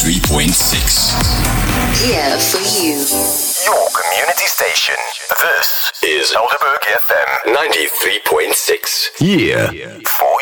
93.6. Here for you. Your community station. This is Elderberg FM 93.6. Here for